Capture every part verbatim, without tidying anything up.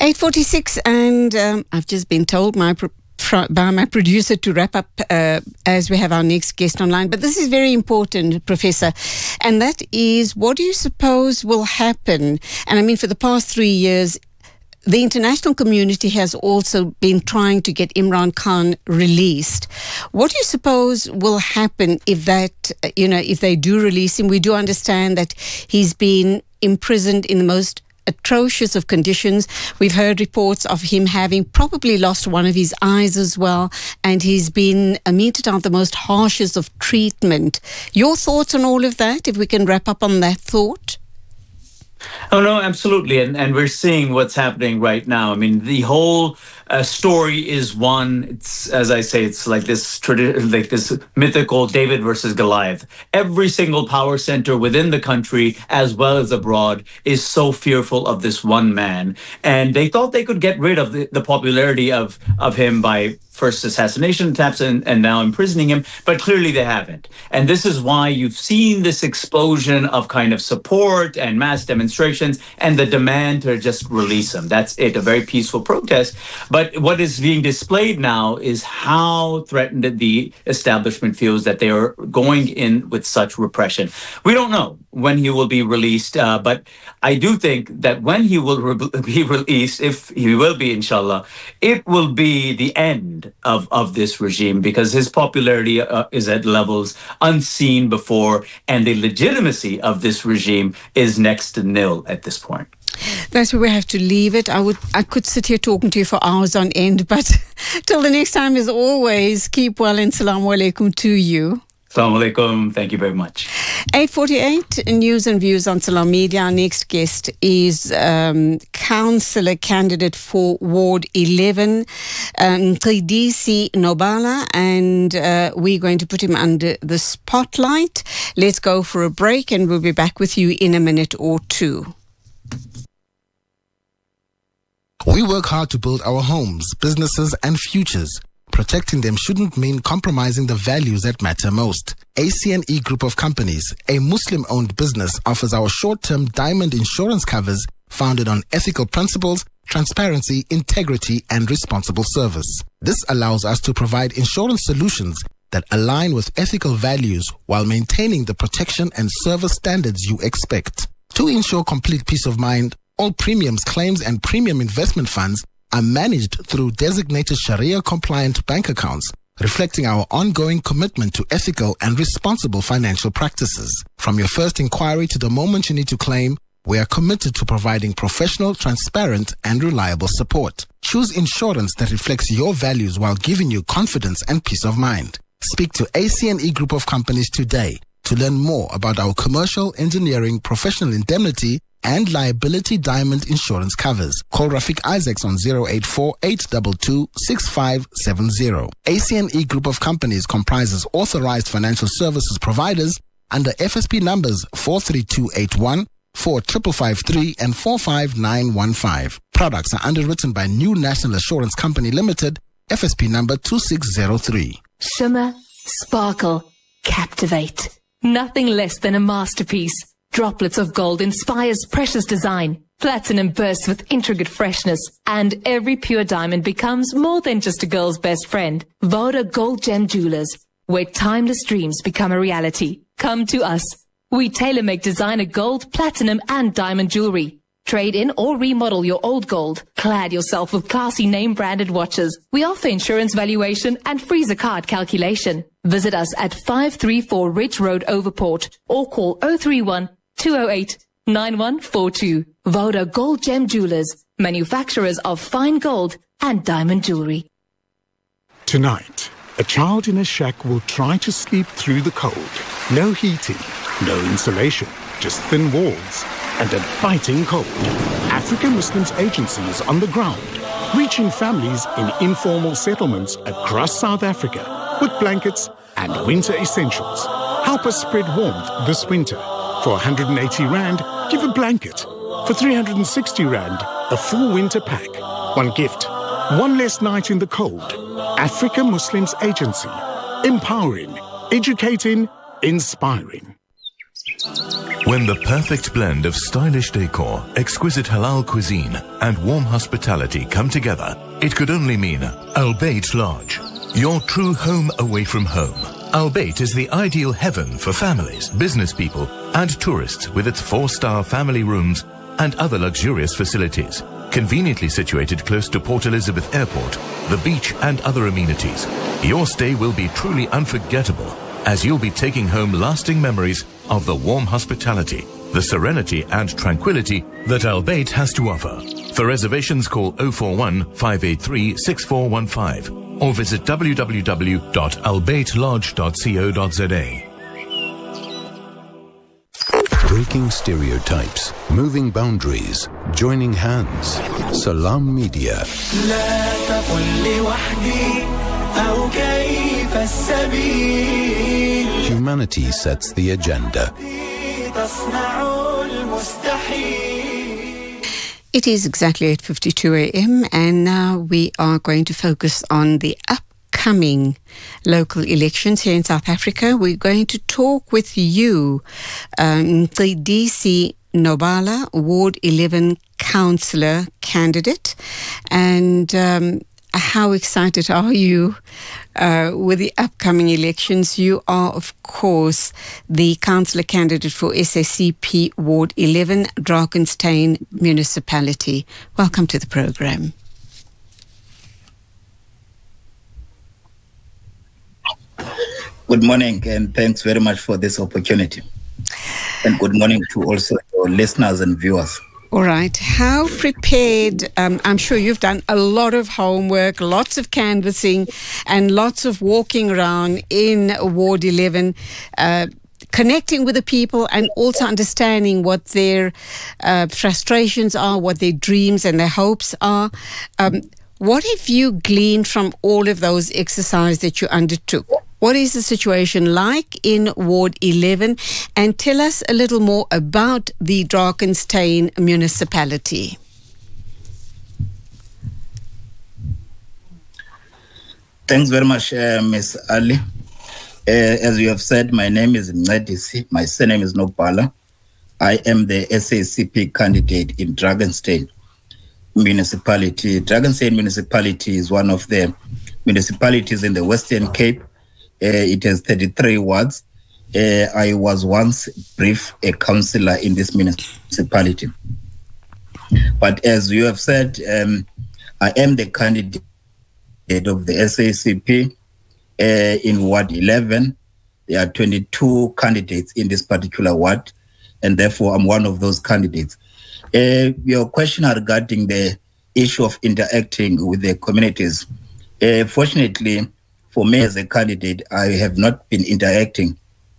eight forty-six, and um, I've just been told my pro- by my producer to wrap up uh, as we have our next guest online. But this is very important, Professor, and that is, what do you suppose will happen? And I mean, for the past three years, the international community has also been trying to get Imran Khan released. What do you suppose will happen if that, you know, if they do release him? We do understand that he's been imprisoned in the most atrocious of conditions. We've heard reports of him having probably lost one of his eyes as well, and he's been meted out the most harshest of treatment. Your thoughts on all of that, if we can wrap up on that thought? Oh, no, absolutely. And and we're seeing what's happening right now. I mean, the whole uh, story is one, it's, as I say, it's like this tradi- like this mythical David versus Goliath. Every single power center within the country, as well as abroad, is so fearful of this one man. And they thought they could get rid of the, the popularity of, of him by first assassination attempts and, and now imprisoning him, but clearly they haven't. And this is why you've seen this explosion of kind of support and mass demonstrations and the demand to just release him. That's it, a very peaceful protest. But what is being displayed now is how threatened the establishment feels that they are going in with such repression. We don't know when he will be released, uh, but I do think that when he will re- be released, if he will be, inshallah, it will be the end of, of this regime, because his popularity uh, is at levels unseen before, and the legitimacy of this regime is next to nil at this point. That's where we have to leave it. I would, I could sit here talking to you for hours on end, but till the next time, as always, keep well and Assalamu alaikum to you. Assalamu alaikum. Thank you very much. eight forty-eight, news and views on Salam Media. Our next guest is um, councillor candidate for Ward eleven, um, Qidisi Nobala, and uh, we're going to put him under the spotlight. Let's go for a break, and we'll be back with you in a minute or two. We work hard to build our homes, businesses, and futures. Protecting them shouldn't mean compromising the values that matter most. A C N E Group of Companies, a Muslim-owned business, offers our short-term diamond insurance covers founded on ethical principles, transparency, integrity, and responsible service. This allows us to provide insurance solutions that align with ethical values while maintaining the protection and service standards you expect. To ensure complete peace of mind, all premiums, claims, and premium investment funds are managed through designated Sharia-compliant bank accounts, reflecting our ongoing commitment to ethical and responsible financial practices. From your first inquiry to the moment you need to claim, we are committed to providing professional, transparent, and reliable support. Choose insurance that reflects your values while giving you confidence and peace of mind. Speak to A C N E Group of Companies today to learn more about our commercial, engineering, professional indemnity, and liability diamond insurance covers. Call Rafiq Isaacs on zero eight four, eight two two, six five seven zero. A C N E Group of Companies comprises authorized financial services providers under F S P numbers four three two eight one, four five five three, and four five nine one five. Products are underwritten by New National Assurance Company Limited, F S P number two six zero three. Shimmer, sparkle, captivate. Nothing less than a masterpiece. Droplets of gold inspires precious design. Platinum bursts with intricate freshness. And every pure diamond becomes more than just a girl's best friend. Voda Gold Gem Jewelers, where timeless dreams become a reality. Come to us. We tailor-make designer gold, platinum, and diamond jewelry. Trade in or remodel your old gold. Clad yourself with classy name-branded watches. We offer insurance valuation and free zakat calculation. Visit us at five three four Ridge Road, Overport, or call zero three one, two zero eight, nine one four two. Voda Gold Gem Jewelers, manufacturers of fine gold and diamond jewelry. Tonight, a child in a shack will try to sleep through the cold. No heating, no insulation, just thin walls and a biting cold. African Muslims Agency is on the ground, reaching families in informal settlements across South Africa with blankets and winter essentials. Help us spread warmth this winter. For one hundred eighty rand, give a blanket. For three hundred sixty rand, a full winter pack. One gift, one less night in the cold. Africa Muslims Agency. Empowering, educating, inspiring. When the perfect blend of stylish decor, exquisite halal cuisine, and warm hospitality come together, it could only mean Al Bayt Lodge, your true home away from home. Al Bayt is the ideal heaven for families, business people, and tourists with its four-star family rooms and other luxurious facilities. Conveniently situated close to Port Elizabeth Airport, the beach, and other amenities, your stay will be truly unforgettable, as you'll be taking home lasting memories of the warm hospitality, the serenity and tranquility that Al Bayt has to offer. For reservations, call oh four one, five eight three, six four one five or visit w w w dot al bayt lodge dot co dot z a. Breaking stereotypes, moving boundaries, joining hands. Salam Media. Humanity sets the agenda. It is exactly eight fifty-two a m and now we are going to focus on the upcoming local elections here in South Africa. We're going to talk with you, um, the D C Nobala, Ward eleven councillor candidate, and um, how excited are you uh, with the upcoming elections? You are, of course, the councillor candidate for S A C P Ward eleven, Drakenstein Municipality. Welcome to the program. Good morning, and thanks very much for this opportunity. And good morning to also your listeners and viewers. All right. How prepared, um, I'm sure you've done a lot of homework, lots of canvassing, and lots of walking around in Ward eleven, uh, connecting with the people and also understanding what their uh, frustrations are, what their dreams and their hopes are. Um, what have you gleaned from all of those exercises that you undertook? What is the situation like in Ward eleven? And tell us a little more about the Drakenstein municipality. Thanks very much, uh, Miz Ali. Uh, as you have said, my name is Mncedisi. My surname is Nobala. I am the S A C P candidate in Drakenstein municipality. Drakenstein municipality is one of the municipalities in the Western Cape. Uh, it has thirty-three wards. Uh, I was once brief a councillor in this municipality. But as you have said, um, I am the candidate of the S A C P uh, in Ward eleven. There are twenty-two candidates in this particular ward, and therefore I'm one of those candidates. Uh, your question regarding the issue of interacting with the communities, uh, fortunately, for me as a candidate, I have not been interacting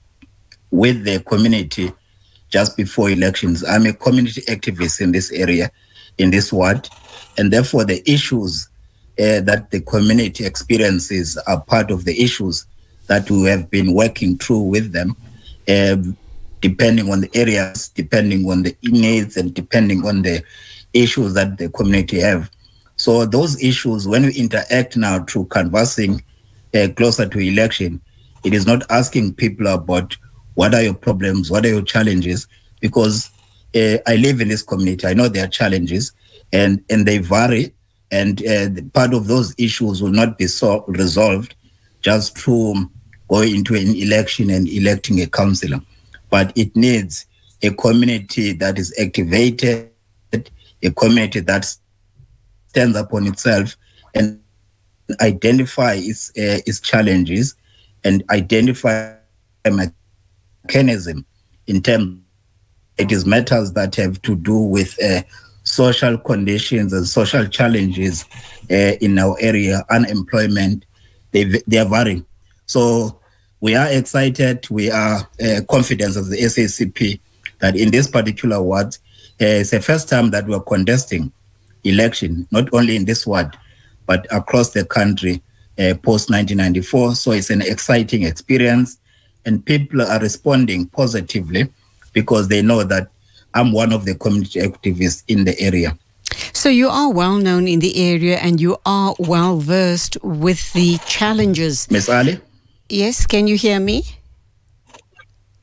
with the community just before elections. I'm a community activist in this area, in this ward, and therefore the issues uh, that the community experiences are part of the issues that we have been working through with them, uh, depending on the areas, depending on the needs, and depending on the issues that the community have. So those issues, when we interact now through canvassing, Uh, closer to election, it is not asking people about what are your problems, what are your challenges, because uh, I live in this community. I know there are challenges, and, and they vary, and uh, part of those issues will not be so resolved just through going into an election and electing a councillor. But it needs a community that is activated, a community that stands up on itself and identify its uh, its challenges and identify a mechanism in terms it is matters that have to do with uh, social conditions and social challenges uh, in our area. Unemployment, they they are varying. So we are excited, we are uh, confident as the S A C P that in this particular ward, uh, it's the first time that we're contesting election, not only in this ward, but across the country uh, post nineteen ninety-four. So it's an exciting experience, and people are responding positively because they know that I'm one of the community activists in the area. So you are well known in the area and you are well versed with the challenges. Miz Ali? Yes, can you hear me?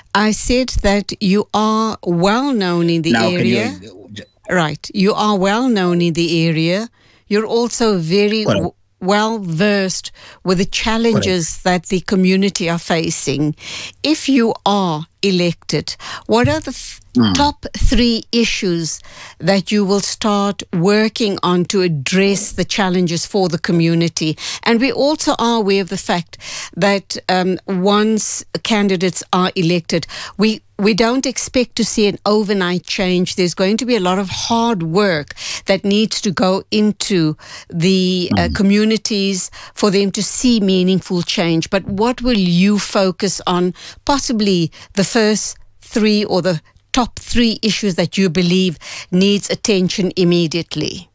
I said that you are well known in the now, area. Can you, Right. You are well known in the area. You're also very w- well versed with the challenges Correct. that the community are facing. If you are elected, what are the f- mm. top three issues that you will start working on to address the challenges for the community? And we also are aware of the fact that um, once candidates are elected, we We don't expect to see an overnight change. There's going to be a lot of hard work that needs to go into the uh, communities for them to see meaningful change. But what will you focus on, possibly the first three or the top three issues that you believe needs attention immediately?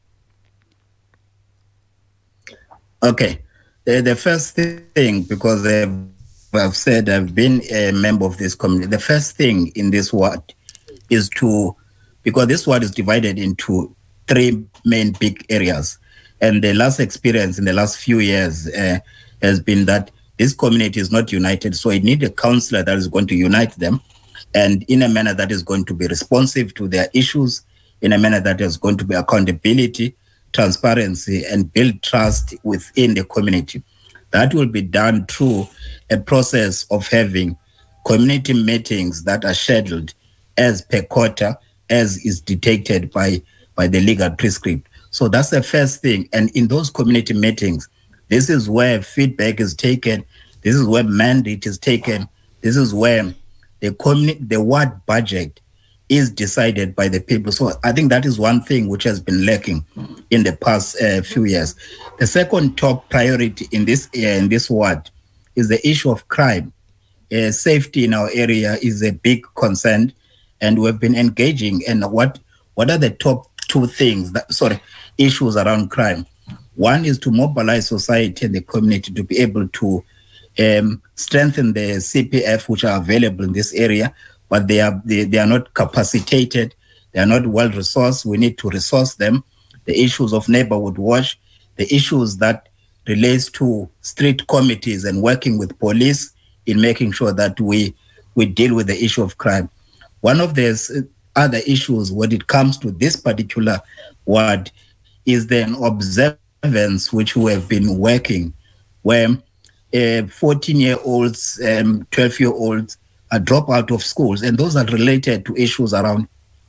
Okay. Uh, the first thing, because uh, I've said I've been a member of this community. The first thing in this ward is to, because this ward is divided into three main big areas. And the last experience in the last few years uh, has been that this community is not united. So it needs a councillor that is going to unite them, and in a manner that is going to be responsive to their issues, in a manner that is going to be accountability, transparency, and build trust within the community. That will be done through a process of having community meetings that are scheduled as per quarter, as is dictated by, by the legal prescript. So that's the first thing. And in those community meetings, this is where feedback is taken. This is where mandate is taken. This is where the community, the ward budget is decided by the people. So I think that is one thing which has been lacking in the past uh, few years. The second top priority in this uh, in this ward is the issue of crime. Uh, safety in our area is a big concern, and we've been engaging. And what what are the top two things that sorry issues around crime? One is to mobilize society and the community to be able to um, strengthen the C P F which are available in this area, but they are they, they are not capacitated, they are not well resourced. We need to resource them. The issues of neighborhood watch, the issues that relates to street committees and working with police in making sure that we we deal with the issue of crime. One of the other issues when it comes to this particular ward is the observance which we have been working, where uh, fourteen-year-olds, um, twelve-year-olds are drop out of schools, and those are related to issues around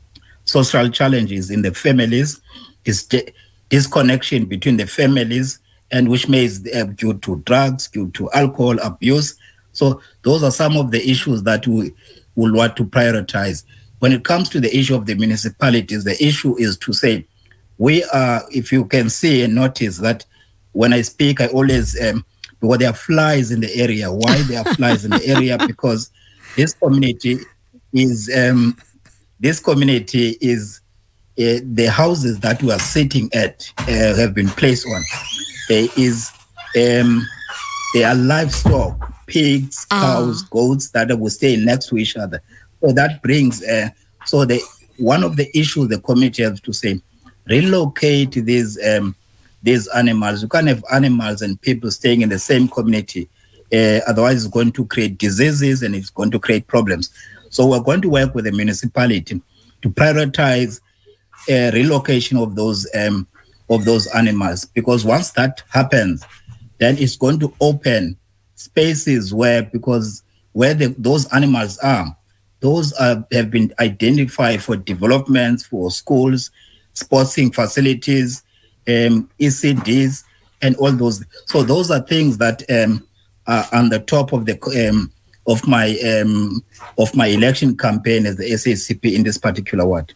social challenges in the families, this disconnection between the families, and which may be uh, due to drugs, due to alcohol abuse. So those are some of the issues that we will want to prioritize. When it comes to the issue of the municipalities, the issue is to say, we are, if you can see and notice that when I speak, I always, um, because there are flies in the area. Why there are flies in the area? Because this community is, um, this community is, uh, the houses that we are sitting at uh, have been placed on. There is, um, there are livestock, pigs, cows, uh. goats that will stay next to each other. So that brings, uh, so the one of the issues the community has to say, relocate these um, these animals. You can't have animals and people staying in the same community. Uh, otherwise, it's going to create diseases and it's going to create problems. So we're going to work with the municipality to prioritize uh, relocation of those um, of those animals, because once that happens, then it's going to open spaces where, because where the, those animals are, those are, have been identified for developments, for schools, sporting facilities, um, E C Ds, and all those. So those are things that um, are on the top of the um, of my um, of my election campaign as the S A C P in this particular ward.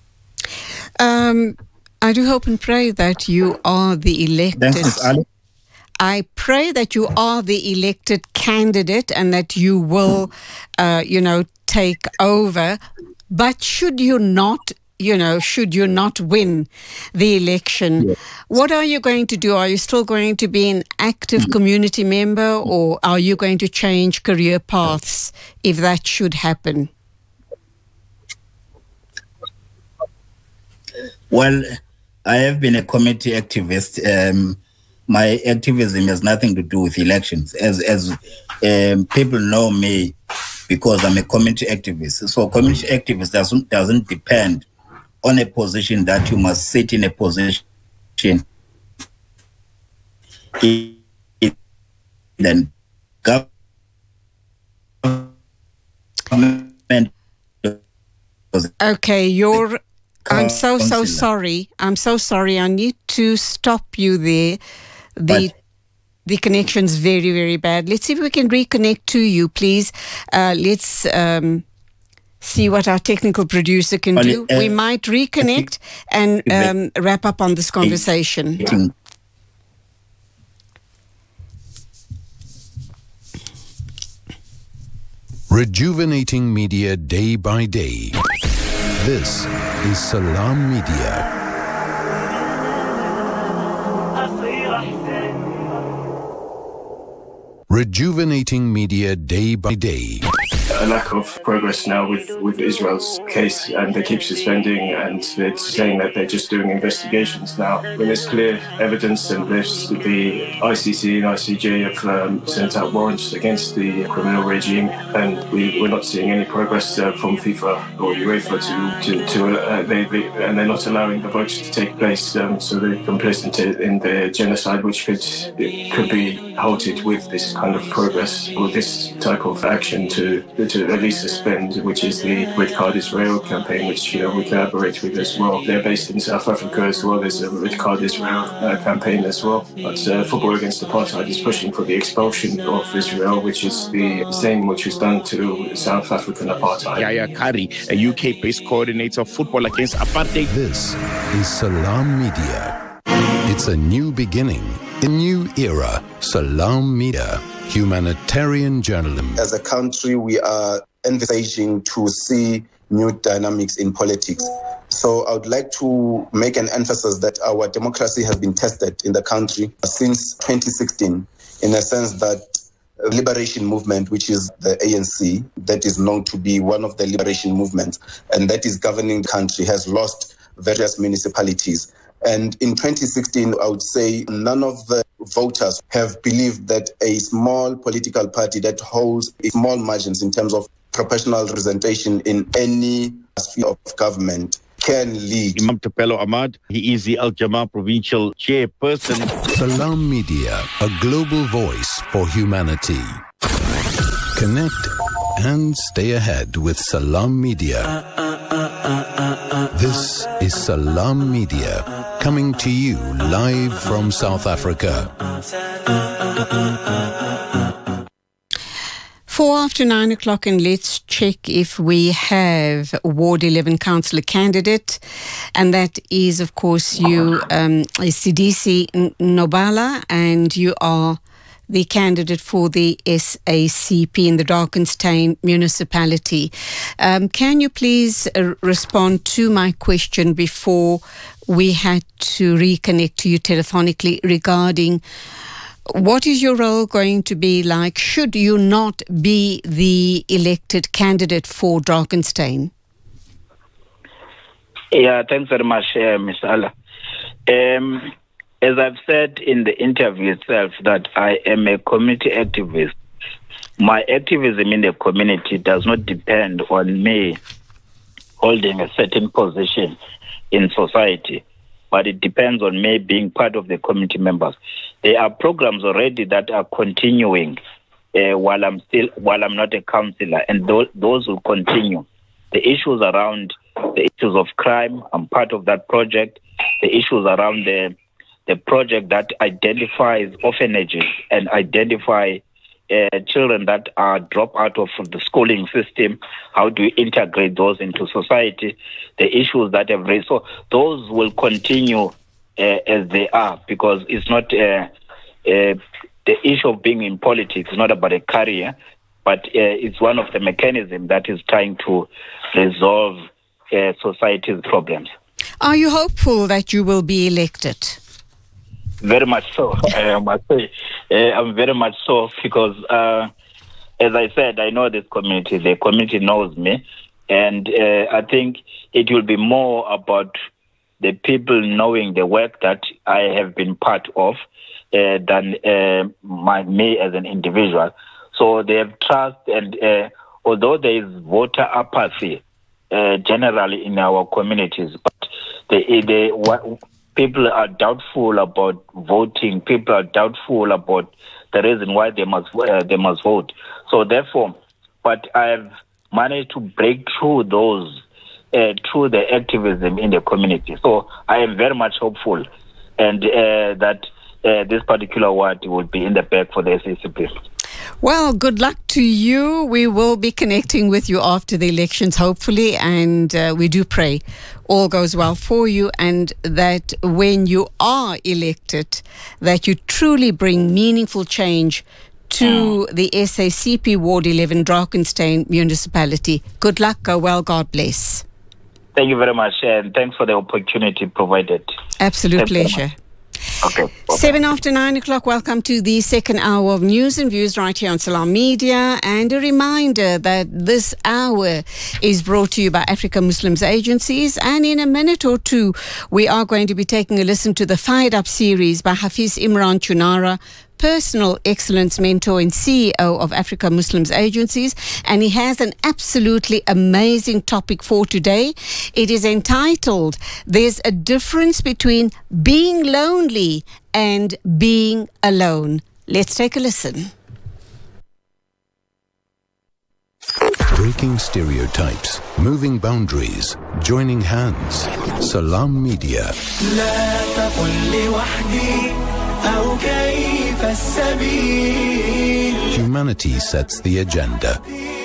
Um, I do hope and pray that you are the elected. Thanks, Ali. I pray that you are the elected candidate and that you will, uh, you know, take over. But should you not, you know, should you not win the election, yes. What are you going to do? Are you still going to be an active mm-hmm. community member, or are you going to change career paths if that should happen? Well, I have been a community activist. Um, my activism has nothing to do with elections. As as um, people know me because I'm a community activist. So community activist doesn't doesn't depend on a position that you must sit in a position in then government. Okay, you're. I'm so so sorry. I'm so sorry. I need to stop you there. The. But, The connection's very, very bad. Let's see if we can reconnect to you, please. Uh, let's um, see what our technical producer can do. We might reconnect and um, wrap up on this conversation. Rejuvenating media day by day. This is Salam Media. Rejuvenating media day by day. A lack of progress now with, with Israel's case, and they keep suspending, and they're saying that they're just doing investigations now. When there's clear evidence, and there's the I C C and I C J have um, sent out warrants against the criminal regime, and we, we're not seeing any progress uh, from FIFA or UEFA to to, to uh, they, they and they're not allowing the votes to take place. Um, so they're complicit in the genocide, which could could be halted with this kind of progress, with this type of action to. to at least suspend, which is the Red Card Israel campaign, which you know we collaborate with as well. They're based in South Africa as well. There's a Red Card Israel uh, campaign as well. But uh, Football Against Apartheid is pushing for the expulsion of Israel, which is the same which was done to South African apartheid. Yaya Kari, a U K-based coordinator of Football Against Apartheid. This is Salam Media. It's a new beginning, a new era. Salam Media. Humanitarian journalism. As a country, we are envisaging to see new dynamics in politics. So I would like to make an emphasis that our democracy has been tested in the country since twenty sixteen, in a sense that liberation movement, which is the A N C, that is known to be one of the liberation movements, and that is governing the country, has lost various municipalities. And in twenty sixteen, I would say none of the voters have believed that a small political party that holds small margins in terms of proportional representation in any sphere of government can lead. Imam Tupelo Ahmad, he is the Al Jamaa provincial chairperson. Salam Media, a global voice for humanity. Connect and stay ahead with Salam Media. This is Salam Media, coming to you live from South Africa. Four after nine o'clock, and let's check if we have Ward eleven councillor candidate, and that is, of course, you, um, Sidisi Nobala, and you are the candidate for the S A C P in the Drakenstein municipality. Um, can you please uh, respond to my question before we had to reconnect to you telephonically regarding what is your role going to be like should you not be the elected candidate for Drakenstein? Yeah, thanks very much, uh, Miz Allah. Um, As I've said in the interview itself, that I am a community activist. My activism in the community does not depend on me holding a certain position in society, but it depends on me being part of the community members. There are programs already that are continuing uh, while I'm still while I'm not a councillor, and those, those will continue. The issues around the issues of crime, I'm part of that project. The issues around the the project that identifies orphanages and identify uh, children that are dropped out of the schooling system. How do we integrate those into society? The issues that have raised. So those will continue uh, as they are, because it's not uh, uh, the issue of being in politics is not about a career, but uh, it's one of the mechanisms that is trying to resolve uh, society's problems. Are you hopeful that you will be elected? Very much so. I must say, uh, I'm very much so, because, uh, as I said, I know this community. The community knows me, and uh, I think it will be more about the people knowing the work that I have been part of uh, than uh, my me as an individual. So they have trust and uh, although there is voter apathy uh, generally in our communities, but the, the, what, people are doubtful about voting. People are doubtful about the reason why they must uh, they must vote. So therefore, but I've managed to break through those uh, through the activism in the community. So I am very much hopeful, and uh, that uh, this particular award will be in the bag for the S A C P. Well, good luck to you. We will be connecting with you after the elections, hopefully, and uh, we do pray all goes well for you, and that when you are elected, that you truly bring meaningful change to the S A C P Ward eleven Drakenstein municipality. Good luck, go well, God bless. Thank you very much, and thanks for the opportunity provided. Absolute pleasure. Okay. Bye-bye. Seven after nine o'clock. Welcome to the second hour of news and views right here on Salam Media. And a reminder that this hour is brought to you by Africa Muslims Agencies. And in a minute or two, we are going to be taking a listen to the Fired Up series by Hafiz Imran Chunara, Personal Excellence Mentor and C E O of Africa Muslims Agencies, and he has an absolutely amazing topic for today. It is entitled, There's a Difference Between Being Lonely and Being Alone. Let's take a listen. Breaking stereotypes, moving boundaries, joining hands. Salam Media. Humanity sets the agenda.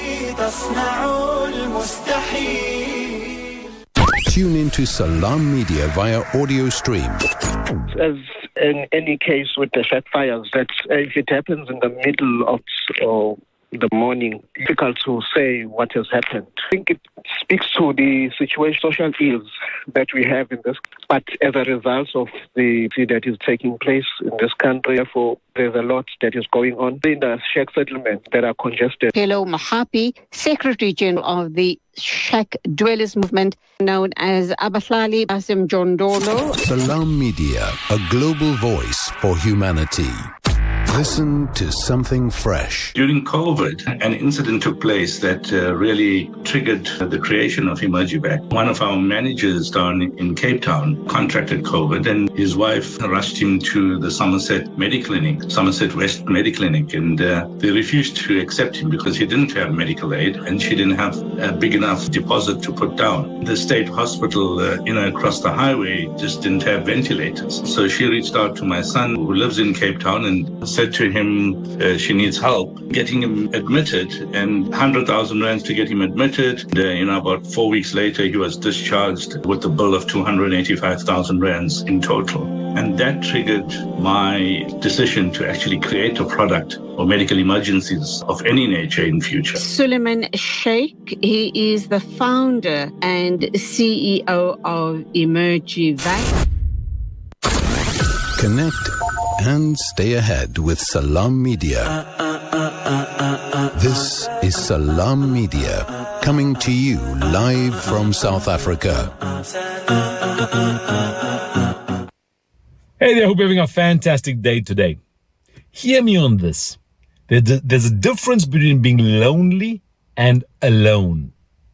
Tune into Salam Media via audio stream. As in any case with the Shek fires, that if it happens in the middle of uh, the morning, difficult to say what has happened. I think it speaks to the situation, social ills that we have in this, but as a result of the that is taking place in this country, therefore there's a lot that is going on in the Shek settlement that are congested. Hello, Mahapi, Secretary General of the Shek Dwellers Movement, known as Abahlali Basim Jondolo. Salam Media, a global voice for humanity. Listen to something fresh. During COVID, an incident took place that uh, really triggered the creation of Emergivac. One of our managers down in Cape Town contracted COVID, and his wife rushed him to the Somerset Mediclinic, Somerset West Mediclinic, and uh, they refused to accept him because he didn't have medical aid and she didn't have a big enough deposit to put down. The state hospital, uh, you know, across the highway just didn't have ventilators. So she reached out to my son who lives in Cape Town and said to him uh, she needs help getting him admitted, and one hundred thousand rands to get him admitted. And, uh, you know, about four weeks later, he was discharged with a bill of two hundred eighty-five thousand rands in total. And that triggered my decision to actually create a product for medical emergencies of any nature in future. Suleiman Sheikh, he is the founder and C E O of Emergivac. Connect and stay ahead with Salam Media. This is Salam Media, coming to you live from South Africa. Hey there, hope you're having a fantastic day today. Hear me on this. There's a difference between being lonely and alone.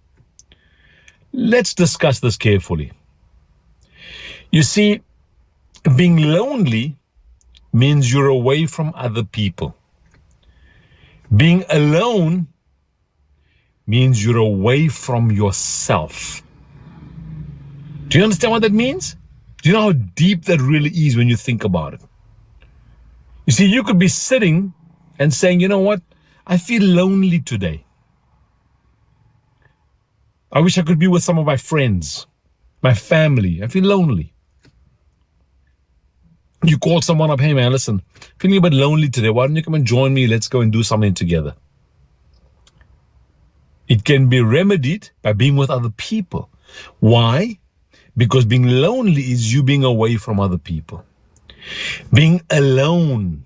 Let's discuss this carefully. You see, being lonely means you're away from other people. Being alone means you're away from yourself. Do you understand what that means? Do you know how deep that really is when you think about it? You see, you could be sitting and saying, you know what? I feel lonely today. I wish I could be with some of my friends, my family. I feel lonely. You call someone up, hey man, listen, feeling a bit lonely today. Why don't you come and join me? Let's go and do something together. It can be remedied by being with other people. Why? Because being lonely is you being away from other people. Being alone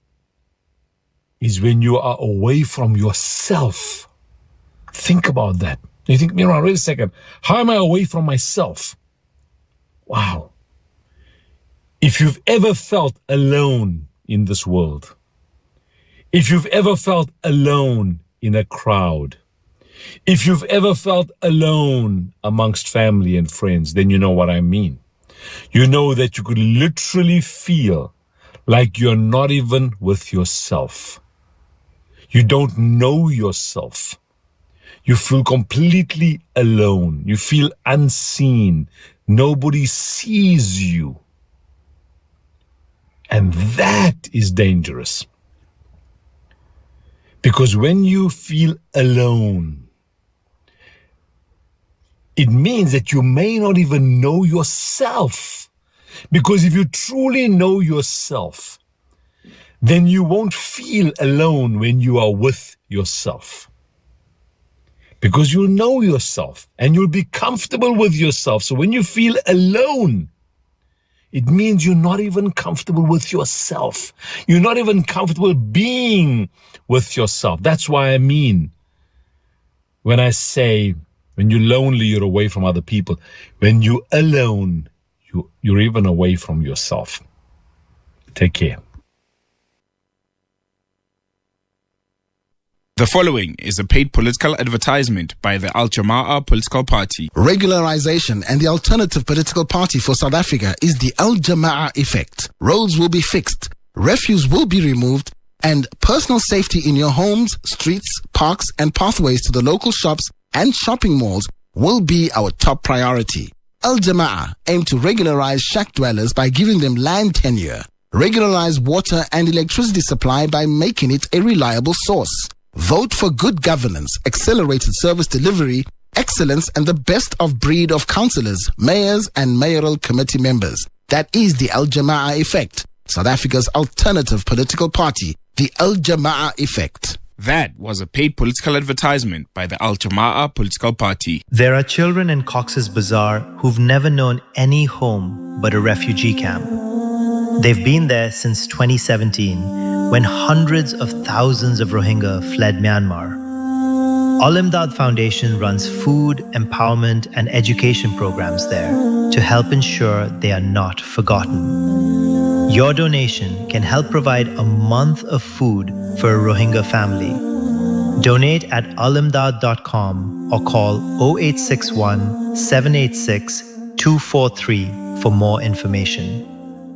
is when you are away from yourself. Think about that. You think, Mira, wait a second. How am I away from myself? Wow. If you've ever felt alone in this world, if you've ever felt alone in a crowd, If you've ever felt alone amongst family and friends, then you know what I mean. You know that you could literally feel like you're not even with yourself. You don't know yourself. You feel completely alone. You feel unseen. Nobody sees you. And that is dangerous. Because when you feel alone, it means that you may not even know yourself. Because if you truly know yourself, then you won't feel alone when you are with yourself. Because you'll know yourself and you'll be comfortable with yourself. So when you feel alone, it means you're not even comfortable with yourself. You're not even comfortable being with yourself. That's why I mean, when I say, when you're lonely, you're away from other people. When you're alone, you, you're even away from yourself. Take care. The following is a paid political advertisement by the Al Jama'ah political party. Regularization and the alternative political party for South Africa is the Al Jama'ah effect. Roads will be fixed, refuse will be removed, and personal safety in your homes, streets, parks, and pathways to the local shops and shopping malls will be our top priority. Al Jama'ah aim to regularize shack dwellers by giving them land tenure, regularize water and electricity supply by making it a reliable source. Vote for good governance, accelerated service delivery, excellence, and the best of breed of councillors, mayors, and mayoral committee members. That is the Al Jama'ah effect, South Africa's alternative political party, the Al Jama'ah effect. That was a paid political advertisement by the Al Jama'ah political party. There are children in Cox's Bazar who've never known any home but a refugee camp. They've been there since twenty seventeen, when hundreds of thousands of Rohingya fled Myanmar. Al Imdad Foundation runs food, empowerment, and education programs there to help ensure they are not forgotten. Your donation can help provide a month of food for a Rohingya family. Donate at al imdad dot com or call zero eight six one, seven eight six, two four three for more information.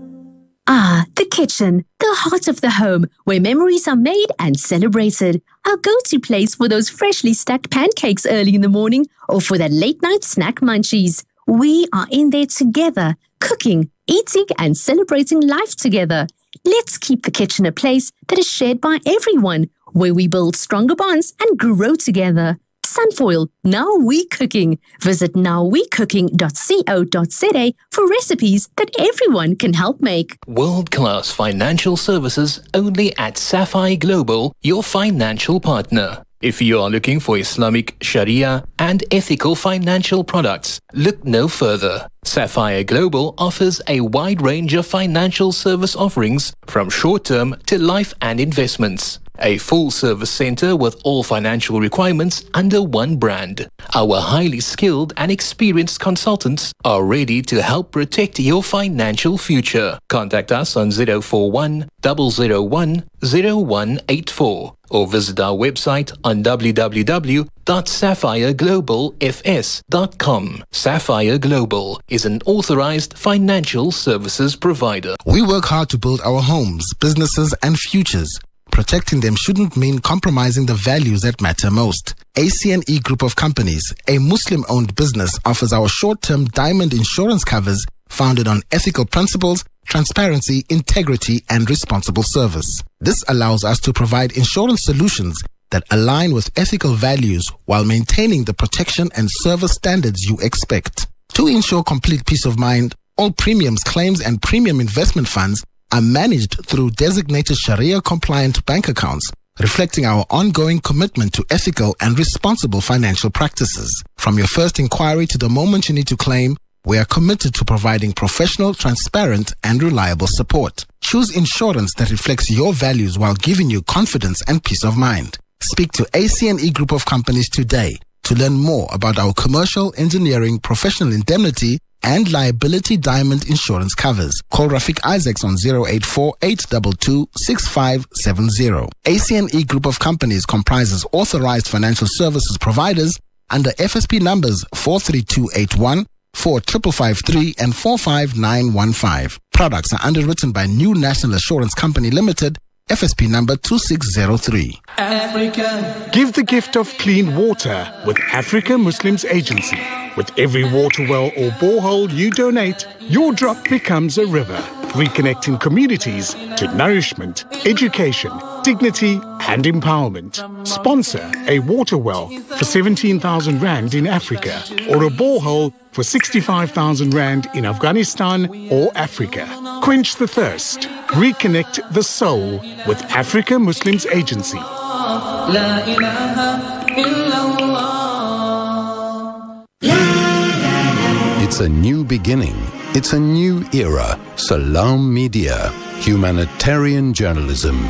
Ah, the kitchen, the heart of the home, where memories are made and celebrated. Our go-to place for those freshly stacked pancakes early in the morning or for the late-night snack munchies. We are in there together, cooking, eating, and celebrating life together. Let's keep the kitchen a place that is shared by everyone, where we build stronger bonds and grow together. Sunfoil, Now We Cooking. Visit now we cooking dot co dot za for recipes that everyone can help make. World-class financial services only at Sapphire Global, your financial partner. If you are looking for Islamic, Sharia, and ethical financial products, look no further. Sapphire Global offers a wide range of financial service offerings from short-term to life and investments. A full-service center with all financial requirements under one brand. Our highly skilled and experienced consultants are ready to help protect your financial future. Contact us on zero four one, zero zero one, zero one eight four or visit our website on w w w dot sapphire global f s dot com. Sapphire Global is an authorized financial services provider. We work hard to build our homes, businesses, and futures. Protecting them shouldn't mean compromising the values that matter most. A C N E Group of Companies, a Muslim-owned business, offers our short-term diamond insurance covers founded on ethical principles, transparency, integrity, and responsible service. This allows us to provide insurance solutions that align with ethical values while maintaining the protection and service standards you expect. To ensure complete peace of mind, all premiums, claims, and premium investment funds are managed through designated Sharia-compliant bank accounts, reflecting our ongoing commitment to ethical and responsible financial practices. From your first inquiry to the moment you need to claim, we are committed to providing professional, transparent, and reliable support. Choose insurance that reflects your values while giving you confidence and peace of mind. Speak to A C N E Group of Companies today to learn more about our commercial, engineering, professional indemnity, and liability diamond insurance covers. Call Rafik Isaacs on zero eight four, eight two two, six five seven zero. A C N E Group of Companies comprises authorized financial services providers under F S P numbers four three two eight one, four five five three and four five nine one five. Products are underwritten by New National Assurance Company Limited, F S P number two six zero three. Africa. Give the gift of clean water with Africa Muslims Agency. With every water well or borehole you donate, your drop becomes a river, reconnecting communities to nourishment, education, dignity and empowerment. Sponsor a water well for seventeen thousand rand in Africa or a borehole for sixty-five thousand rand in Afghanistan or Africa. Quench the thirst. Reconnect the soul with Africa Muslims Agency. La ilaha illallah. It's a new beginning. It's a new era. Salam Media. Humanitarian journalism.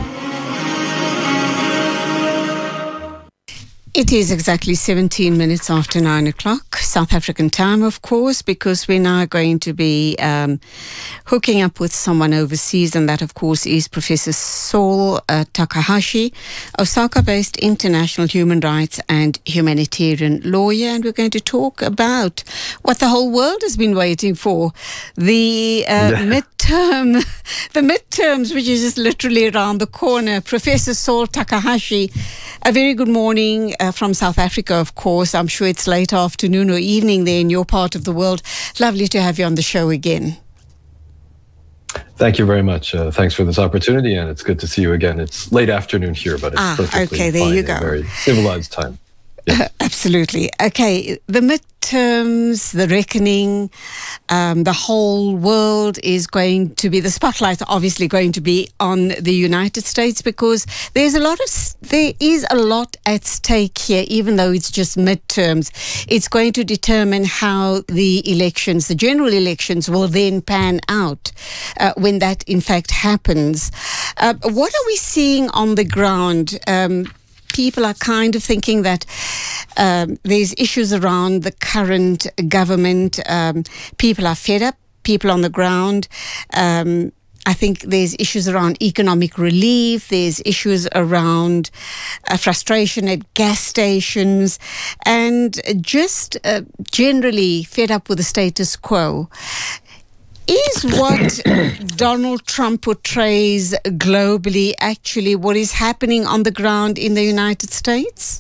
It is exactly seventeen minutes after nine o'clock, South African time, of course, because we're now going to be um, hooking up with someone overseas, and that, of course, is Professor Saul uh, Takahashi, Osaka-based international human rights and humanitarian lawyer, and we're going to talk about what the whole world has been waiting for, the uh, yeah. midterm, the midterms, which is just literally around the corner. Professor Saul Takahashi, a very good morning. Uh, from South Africa, of course. I'm sure it's late afternoon or evening there in your part of the world. Lovely to have you on the show again. Thank you very much. Uh, thanks for this opportunity, and it's good to see you again. It's late afternoon here, but it's ah, perfectly okay, there fine you in go. a very civilized time. Yes. Uh, absolutely. Okay, the midterms, the reckoning, um, the whole world is going to be, the spotlight obviously going to be on the United States, because there's a lot of, there is a lot at stake here, even though it's just midterms. It's going to determine how the elections, the general elections, will then pan out uh, when that in fact happens. Uh, what are we seeing on the ground? Um, People are kind of thinking that um, there's issues around the current government. Um, people are fed up, people on the ground. Um, I think there's issues around economic relief. There's issues around uh, frustration at gas stations, and just uh, generally fed up with the status quo. Is what Donald Trump portrays globally actually what is happening on the ground in the United States?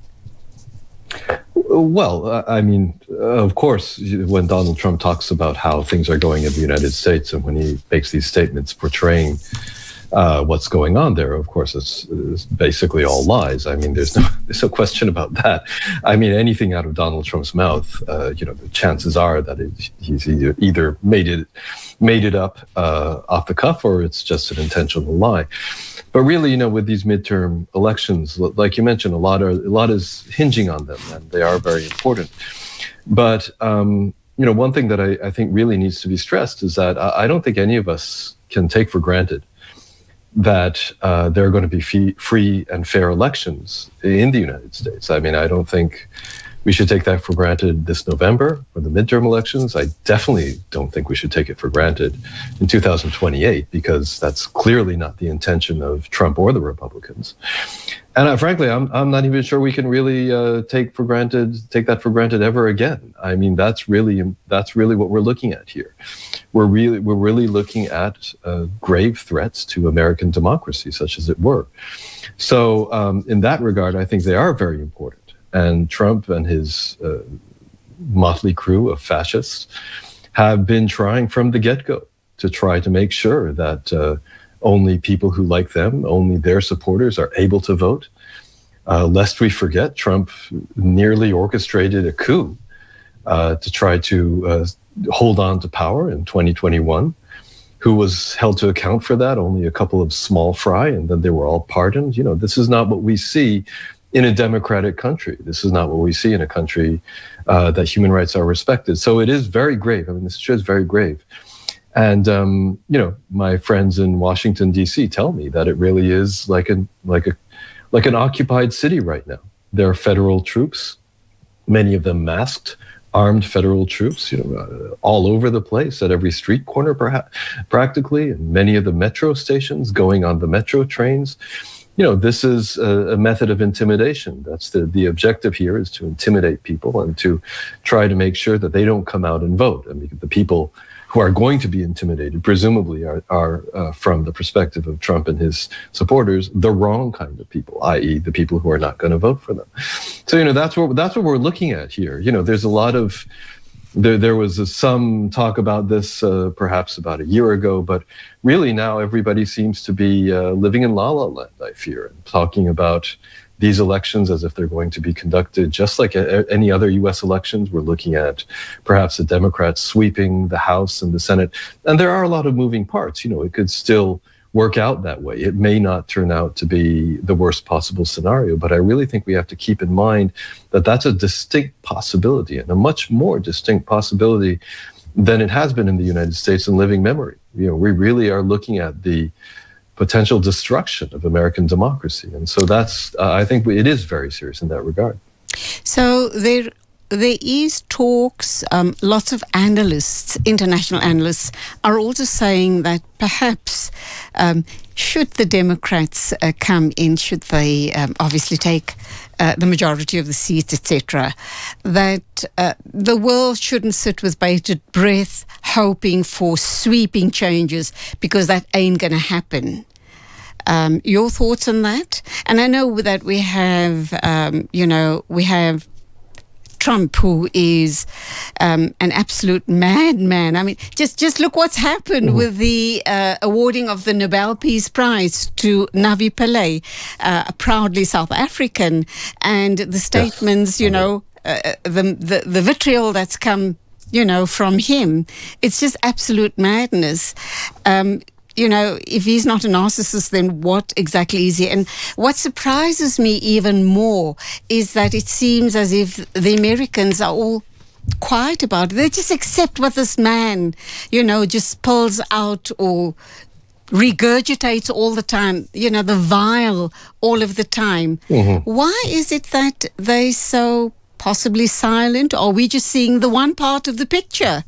Well, I mean, of course, when Donald Trump talks about how things are going in the United States, and when he makes these statements portraying uh, what's going on there, of course, it's, it's basically all lies. I mean, there's no, there's no question about that. I mean, anything out of Donald Trump's mouth, uh, you know, the chances are that it, he's either, either made it made it up uh, off the cuff, or it's just an intentional lie. But really, you know, with these midterm elections, like you mentioned, a lot are, a lot is hinging on them, and they are very important. But um, you know, one thing that I, I think really needs to be stressed is that I, I don't think any of us can take for granted that uh, there are going to be fee- free and fair elections in the United States. I mean, I don't think we should take that for granted this November for the midterm elections. I definitely don't think we should take it for granted in two thousand twenty-eight, because that's clearly not the intention of Trump or the Republicans. And uh, frankly, I'm I'm not even sure we can really uh, take for granted take that for granted ever again. I mean, that's really that's really what we're looking at here. We're really we're really looking at uh, grave threats to American democracy, such as it were. So, um, in that regard, I think they are very important. And Trump and his uh, motley crew of fascists have been trying from the get-go to try to make sure that uh, only people who like them, only their supporters are able to vote. Uh, lest we forget, Trump nearly orchestrated a coup uh, to try to uh, hold on to power in twenty twenty-one. Who was held to account for that? Only a couple of small fry, and then they were all pardoned. You know, this is not what we see in a democratic country. This is not what we see in a country uh, that human rights are respected. So it is very grave. I mean, this is very grave. And, um, you know, my friends in Washington, D C tell me that it really is like a, like a, like an occupied city right now. There are federal troops, many of them masked, armed federal troops, you know, uh, all over the place, at every street corner, perhaps, practically, and many of the metro stations, going on the metro trains. You know, this is a, a method of intimidation. That's the, the objective here, is to intimidate people and to try to make sure that they don't come out and vote. I mean, the people who are going to be intimidated, presumably, are, are uh, from the perspective of Trump and his supporters, the wrong kind of people, that is the people who are not going to vote for them. So, you know, that's what, that's what we're looking at here. You know, there's a lot of, there, there was a, some talk about this uh, perhaps about a year ago, but really now everybody seems to be uh, living in la la land, I fear, and talking about these elections as if they're going to be conducted just like a, any other U S elections. We're looking at perhaps the Democrats sweeping the House and the Senate. And there are a lot of moving parts. You know, it could still work out that way. It may not turn out to be the worst possible scenario, but I really think we have to keep in mind that that's a distinct possibility, and a much more distinct possibility than it has been in the United States in living memory. You know, we really are looking at the potential destruction of American democracy. And so that's, uh, I think it is very serious in that regard. So there, there is talks, um, lots of analysts, international analysts, are also saying that perhaps um, should the Democrats uh, come in, should they um, obviously take uh, the majority of the seats, et cetera, that uh, the world shouldn't sit with bated breath hoping for sweeping changes, because that ain't going to happen. Um, your thoughts on that? And I know that we have, um, you know, we have Trump, who is um, an absolute madman. I mean, just just look what's happened mm-hmm. with the uh, awarding of the Nobel Peace Prize to Navi Pillay, uh, proudly South African, and the statements, yes. you know, uh, the, the the vitriol that's come, you know, from him. It's just absolute madness. Um, You know, if he's not a narcissist, then what exactly is he? And what surprises me even more is that it seems as if the Americans are all quiet about it. They just accept what this man, you know, just pulls out or regurgitates all the time, you know, the vile all of the time. Mm-hmm. Why is it that they're so possibly silent? Or are we just seeing the one part of the picture?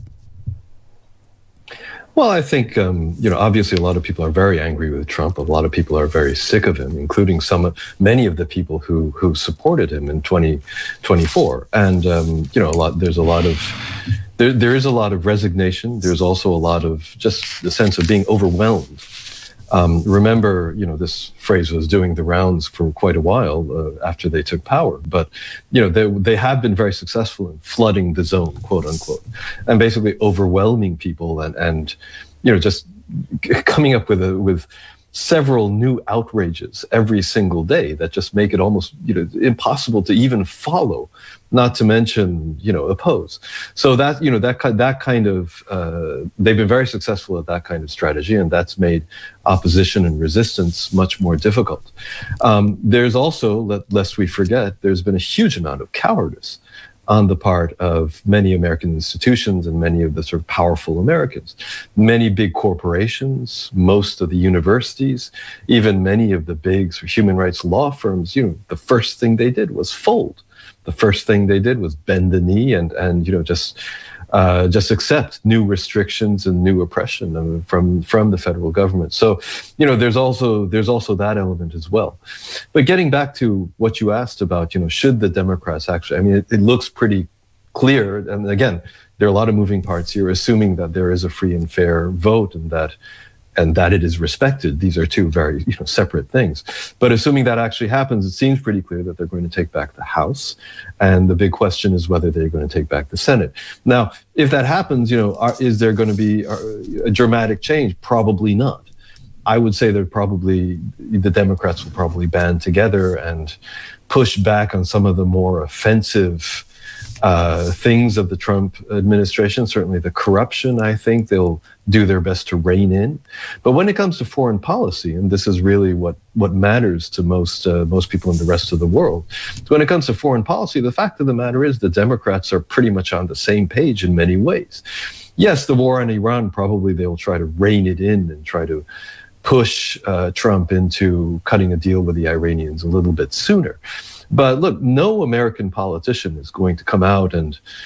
Well, I think, um, you know, obviously a lot of people are very angry with Trump. A lot of people are very sick of him, including some, many of the people who who supported him in twenty twenty-four. And, um, you know, a lot, there's a lot of, there there is a lot of resignation. There's also a lot of just the sense of being overwhelmed. Um, remember, you know, this phrase was doing the rounds for quite a while uh, after they took power. But, you know, they they have been very successful in flooding the zone, quote unquote, and basically overwhelming people and, and you know, just coming up with a, with several new outrages every single day that just make it almost, you know, impossible to even follow, not to mention, you know, oppose. So that, you know, that, that kind of, uh, they've been very successful at that kind of strategy, and that's made opposition and resistance much more difficult. Um, there's also, let, lest we forget, there's been a huge amount of cowardice on the part of many American institutions and many of the sort of powerful Americans. Many big corporations, most of the universities, even many of the big sort of human rights law firms, you know, the first thing they did was fold. The first thing they did was bend the knee and, and you know, just uh, just accept new restrictions and new oppression from from the federal government. So, you know, there's also there's also that element as well. But getting back to what you asked about, you know, should the Democrats actually? I mean, it, it looks pretty clear. And again, there are a lot of moving parts here. Assuming that there is a free and fair vote and that. and that it is respected. These are two very, you know, separate things. But assuming that actually happens, it seems pretty clear that they're going to take back the House. And the big question is whether they're going to take back the Senate. Now, if that happens, you know, are, is there going to be a dramatic change? Probably not. I would say that probably the Democrats will probably band together and push back on some of the more offensive Uh, things of the Trump administration, certainly the corruption, I think they'll do their best to rein in. But when it comes to foreign policy, and this is really what, what matters to most uh, most people in the rest of the world, so when it comes to foreign policy, the fact of the matter is the Democrats are pretty much on the same page in many ways. Yes, the war on Iran, probably they'll try to rein it in and try to push uh, Trump into cutting a deal with the Iranians a little bit sooner. But look, no American politician is going to come out and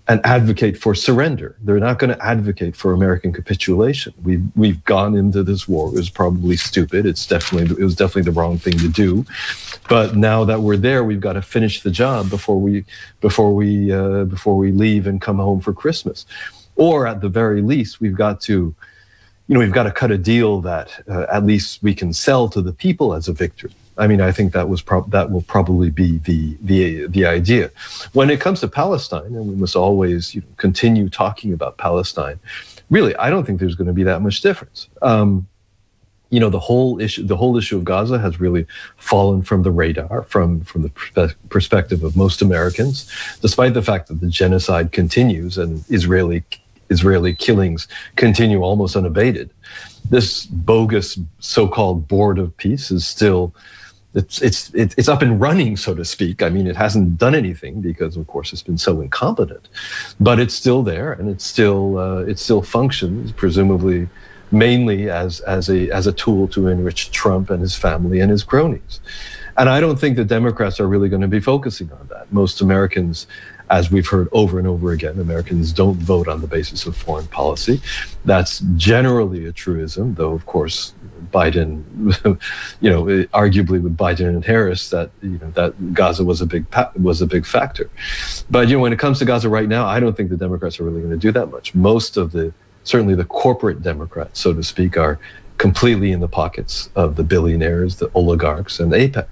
and advocate for surrender. They're not going to advocate for American capitulation. We've we've gone into this war. It was probably stupid. It's definitely it was definitely the wrong thing to do. But now that we're there, we've got to finish the job before we before we uh, before we leave and come home for Christmas. Or at the very least, we've got to, you know, we've got to cut a deal that uh, at least we can sell to the people as a victory. I mean, I think that was pro- that will probably be the the the idea. When it comes to Palestine, and we must always, you know, continue talking about Palestine. Really, I don't think there's going to be that much difference. Um, you know, the whole issue the whole issue of Gaza has really fallen from the radar, from from the perspe- perspective of most Americans, despite the fact that the genocide continues and Israeli Israeli killings continue almost unabated. This bogus so-called board of peace is still. It's it's it's up and running, so to speak. I mean, it hasn't done anything because, of course, it's been so incompetent. But it's still there, and it's still uh, it still functions, presumably, mainly as as a as a tool to enrich Trump and his family and his cronies. And I don't think the Democrats are really going to be focusing on that. Most Americans, as we've heard over and over again, Americans don't vote on the basis of foreign policy. That's generally a truism, though, of course, Biden, you know, arguably with Biden and Harris, that you know that Gaza was a big was a big factor. But you know, when it comes to Gaza right now, I don't think the Democrats are really going to do that much. Most of the, certainly the corporate Democrats, so to speak, are completely in the pockets of the billionaires, the oligarchs, and AIPAC.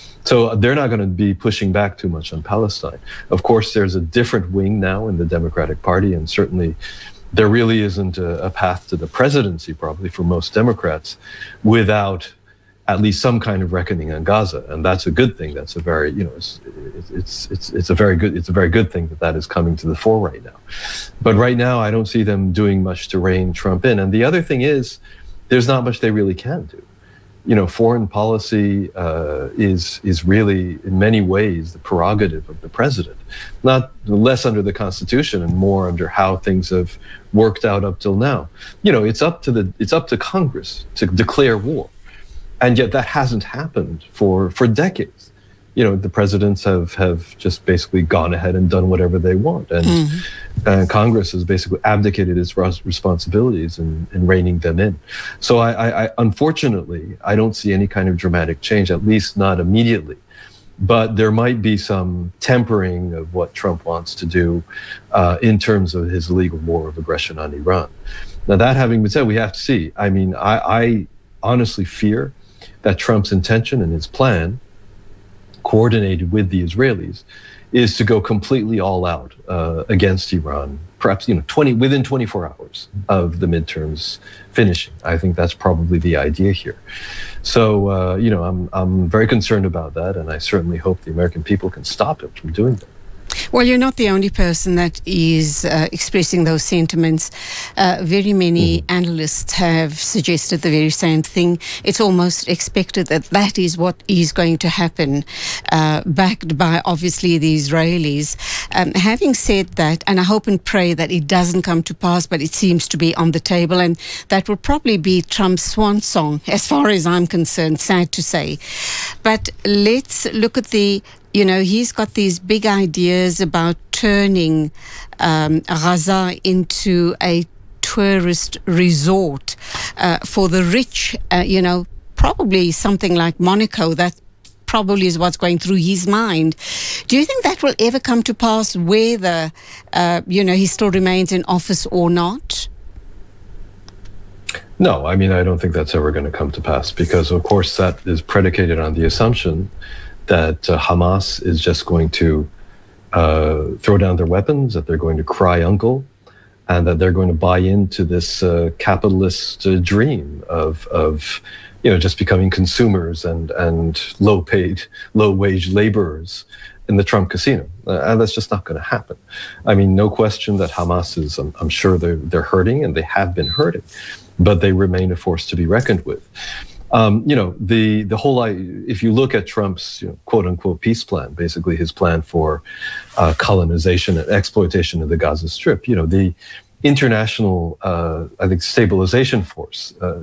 So they're not going to be pushing back too much on Palestine. Of course, there's a different wing now in the Democratic Party, and certainly there really isn't a, a path to the presidency, probably for most Democrats, without at least some kind of reckoning on Gaza, and that's a good thing. That's a very, you know, it's it's it's it's a very good it's a very good thing that that is coming to the fore right now. But right now, I don't see them doing much to rein Trump in. And the other thing is, there's not much they really can do. You know, foreign policy uh, is is really, in many ways, the prerogative of the president, not less under the Constitution and more under how things have worked out up till now. You know, it's up to the it's up to Congress to declare war, and yet that hasn't happened for for decades. You know, the presidents have have just basically gone ahead and done whatever they want, and mm-hmm. uh, Congress has basically abdicated its responsibilities in, in reining them in. So I, I, I, unfortunately, I don't see any kind of dramatic change, at least not immediately. But there might be some tempering of what Trump wants to do uh, in terms of his illegal war of aggression on Iran. Now, that having been said, we have to see. I mean, I, I honestly fear that Trump's intention and his plan, coordinated with the Israelis, is to go completely all out uh, against Iran, perhaps, you know, twenty within twenty-four hours of the midterms finishing. I think that's probably the idea here. So, uh, you know, I'm I'm very concerned about that, and I certainly hope the American people can stop him from doing that. Well, you're not the only person that is uh, expressing those sentiments. Uh, very many mm. analysts have suggested the very same thing. It's almost expected that that is what is going to happen, uh, backed by, obviously, the Israelis. Um, having said that, and I hope and pray that it doesn't come to pass, but it seems to be on the table, and that will probably be Trump's swan song, as far as I'm concerned, sad to say. But let's look at the You know, he's got these big ideas about turning um, Gaza into a tourist resort uh, for the rich, uh, you know, probably something like Monaco. That probably is what's going through his mind. Do you think that will ever come to pass, whether, uh, you know, he still remains in office or not? No, I mean, I don't think that's ever going to come to pass, because, of course, that is predicated on the assumption that uh, Hamas is just going to uh, throw down their weapons, that they're going to cry uncle, and that they're going to buy into this uh, capitalist uh, dream of, of, you know, just becoming consumers and and low-paid, low-wage laborers in the Trump casino. Uh, and that's just not going to happen. I mean, no question that Hamas is, I'm, I'm sure they're, they're hurting, and they have been hurting, but they remain a force to be reckoned with. Um, you know, the the whole, if you look at Trump's, you know, quote unquote peace plan, basically his plan for uh, colonization and exploitation of the Gaza Strip, you know, the international, uh, I think, stabilization force, uh,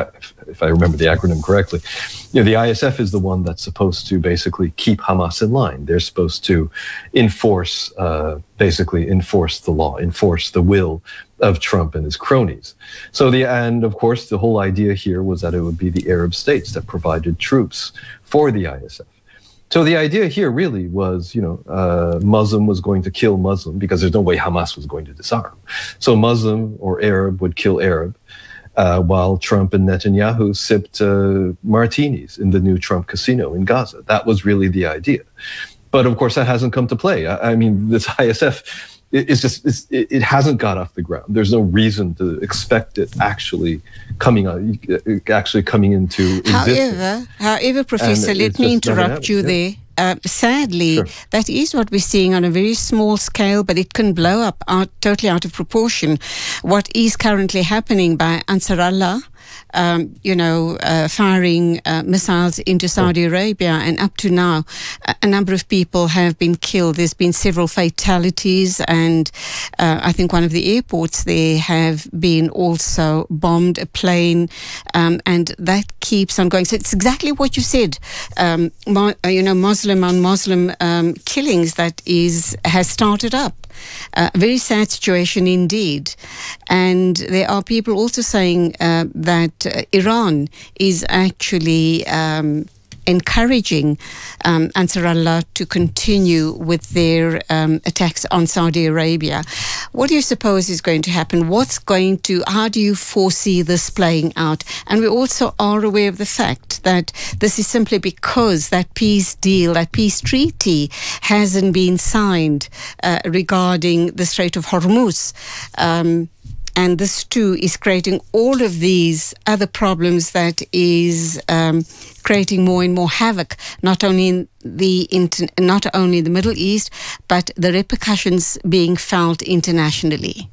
if I remember the acronym correctly. You know, the I S F is the one that's supposed to basically keep Hamas in line. They're supposed to enforce, uh, basically enforce the law, enforce the will of Trump and his cronies. So the, and of course, the whole idea here was that it would be the Arab states that provided troops for the I S F. So the idea here really was, you know, uh, Muslim was going to kill Muslim because there's no way Hamas was going to disarm. So Muslim or Arab would kill Arab, uh, while Trump and Netanyahu sipped uh, martinis in the new Trump casino in Gaza. That was really the idea. But of course, that hasn't come to play. I, I mean, this I S F, it's just, it's, it hasn't got off the ground. There's no reason to expect it actually coming on, actually coming into existence. However, however, Professor, And let it's me just never interrupt you happened, yeah. there. Uh, sadly, Sure. that is what we're seeing on a very small scale, but it can blow up out, totally out of proportion. What is currently happening by Ansar Allah, um, you know, uh, firing uh, missiles into Saudi Arabia, and up to now, a, a number of people have been killed. There's been several fatalities, and uh, I think one of the airports there have been also bombed, a plane, um, and that keeps on going. So it's exactly what you said, um, mo- you know, Muslim on Muslim um, killings that is has started up. Uh, a very sad situation indeed. And there are people also saying uh, that uh, Iran is actually um, encouraging um, Ansar Allah to continue with their um, attacks on Saudi Arabia. What do you suppose is going to happen? What's going to, how do you foresee this playing out? And we also are aware of the fact that this is simply because that peace deal, that peace treaty hasn't been signed uh, regarding the Strait of Hormuz. Um, And this too is creating all of these other problems that is um, creating more and more havoc, not only in the inter- not only in the Middle East, but the repercussions being felt internationally.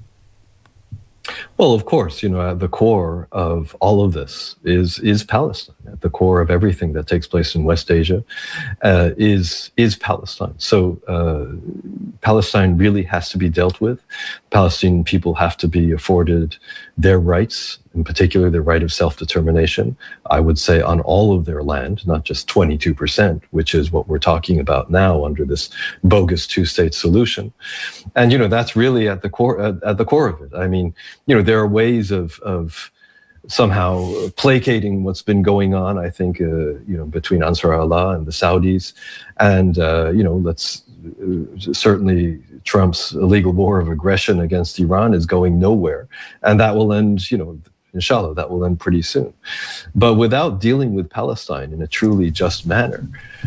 Well, of course, you know, at the core of all of this is is Palestine. At the core of everything that takes place in West Asia uh, is is Palestine. So uh, Palestine really has to be dealt with. Palestinian people have to be afforded their rights, in particular the right of self-determination, I would say on all of their land, not just twenty-two percent, which is what we're talking about now under this bogus two-state solution. And, you know, that's really at the core at, at the core of it. I mean, you know, there are ways of of somehow placating what's been going on, I think, uh, you know, between Ansar Allah and the Saudis. And, uh, you know, let's uh, certainly Trump's illegal war of aggression against Iran is going nowhere. And that will end, you know, inshallah, that will end pretty soon. But without dealing with Palestine in a truly just manner,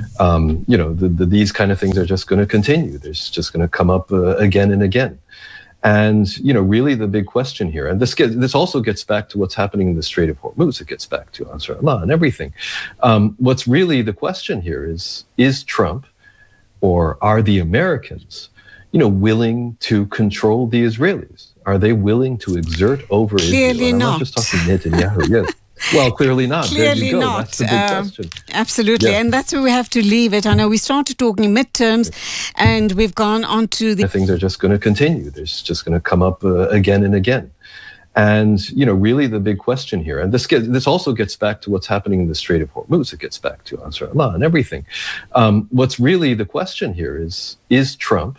um, you know, the, the, these kind of things are just going to continue. There's just going to come up uh, again and again. And, you know, really the big question here, and this gets, this also gets back to what's happening in the Strait of Hormuz. It gets back to Ansar Allah and everything. Um, what's really the question here is, is Trump or are the Americans, you know, willing to control the Israelis? Are they willing to exert over Clearly Israel? And I'm not. not just talking Netanyahu, yes. Well, clearly not. Clearly there you go. not. That's the big Uh, question. Absolutely. Yeah. And that's where we have to leave it. I know we started talking midterms and we've gone on to the... Things are just going to continue. There's just going to come up uh, again and again. And, you know, really the big question here, and this gets, this also gets back to what's happening in the Strait of Hormuz. It gets back to Ansar Allah and everything. Um, what's really the question here is, is Trump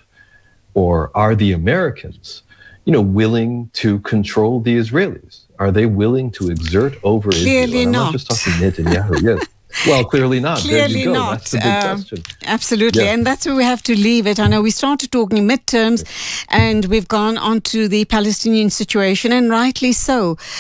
or are the Americans, you know, willing to control the Israelis? Are they willing to exert over Clearly Israel? And I'm not. not just talking Netanyahu, yes. Well, clearly not. Clearly there you go. not. That's the big Um, question. Absolutely. Yeah. And that's where we have to leave it. I know we started talking midterms and we've gone on to the Palestinian situation, and rightly so.